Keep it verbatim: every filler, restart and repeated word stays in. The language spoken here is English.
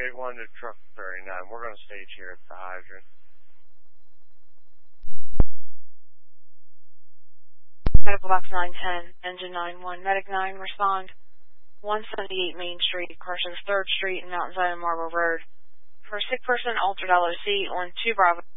eight one to truck thirty-nine. We're going to stage here at the hydrant. Medical box nine ten, engine nine one, medic nine, respond. one seventy-eight Main Street, car service third Street, Mount Zion Marble Road. For a sick person, altered L O C on two Bravo.